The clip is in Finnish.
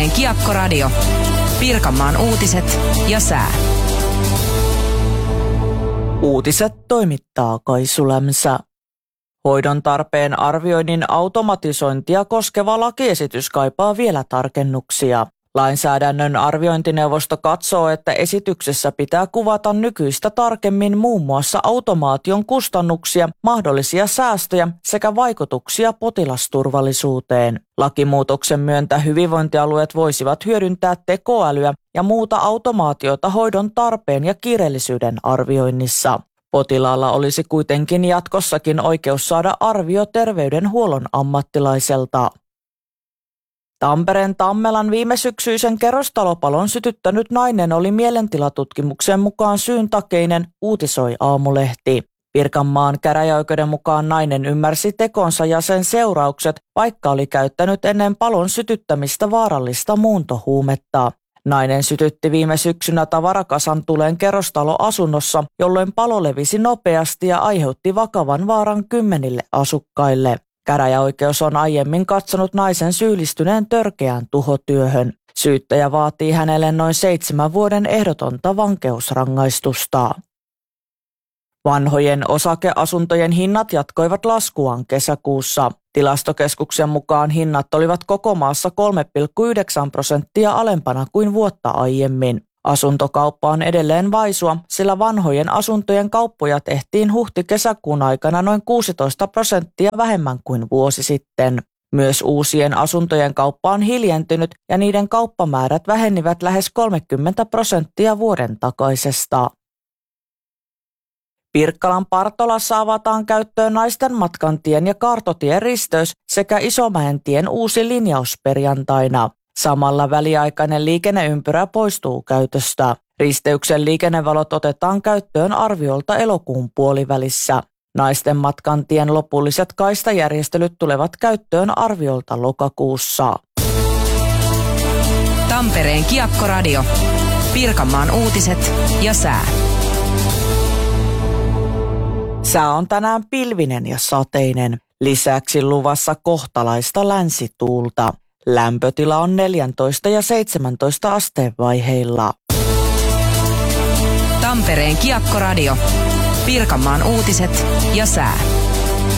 Tampereen Kiekkoradio. Pirkanmaan uutiset ja sää. Uutiset toimittaa Kaisu Lämsä. Hoidon tarpeen arvioinnin automatisointia koskeva lakiesitys kaipaa vielä tarkennuksia. Lainsäädännön arviointineuvosto katsoo, että esityksessä pitää kuvata nykyistä tarkemmin muun muassa automaation kustannuksia, mahdollisia säästöjä sekä vaikutuksia potilasturvallisuuteen. Lakimuutoksen myöntä hyvinvointialueet voisivat hyödyntää tekoälyä ja muuta automaatiota hoidon tarpeen ja kiireellisyyden arvioinnissa. Potilaalla olisi kuitenkin jatkossakin oikeus saada arvio terveydenhuollon ammattilaiselta. Tampereen Tammelan viime syksyisen kerrostalopalon sytyttänyt nainen oli mielentilatutkimuksen mukaan syyntakeinen, uutisoi Aamulehti. Pirkanmaan käräjäoikeuden mukaan nainen ymmärsi tekonsa ja sen seuraukset, vaikka oli käyttänyt ennen palon sytyttämistä vaarallista muuntohuumetta. Nainen sytytti viime syksynä tavarakasan tuleen kerrostaloasunnossa, jolloin palo levisi nopeasti ja aiheutti vakavan vaaran 10 asukkaille. Käräjäoikeus on aiemmin katsonut naisen syyllistyneen törkeään tuhotyöhön. Syyttäjä vaatii hänelle noin 7 vuoden ehdotonta vankeusrangaistusta. Vanhojen osakeasuntojen hinnat jatkoivat laskuaan kesäkuussa. Tilastokeskuksen mukaan hinnat olivat koko maassa 3,9% alempana kuin vuotta aiemmin. Asuntokauppa on edelleen vaisua, sillä vanhojen asuntojen kauppoja tehtiin huhti-kesäkuun aikana noin 16% vähemmän kuin vuosi sitten. Myös uusien asuntojen kauppa on hiljentynyt ja niiden kauppamäärät vähenivät lähes 30% vuoden takaisesta. Pirkkalan Partolassa avataan käyttöön Naisten matkantien ja Kaartotien risteys sekä Isomäentien uusi linjaus perjantaina. Samalla väliaikainen liikenneympyrä poistuu käytöstä. Risteyksen liikennevalot otetaan käyttöön arviolta elokuun puolivälissä. Naisten matkantien lopulliset kaistajärjestelyt tulevat käyttöön arviolta lokakuussa. Tampereen Kiekkoradio. Pirkanmaan uutiset ja sää. Sää on tänään pilvinen ja sateinen. Lisäksi luvassa kohtalaista länsituulta. Lämpötila on 14 ja 17 asteen vaiheilla. Tampereen Kiekkoradio. Pirkanmaan uutiset ja sää.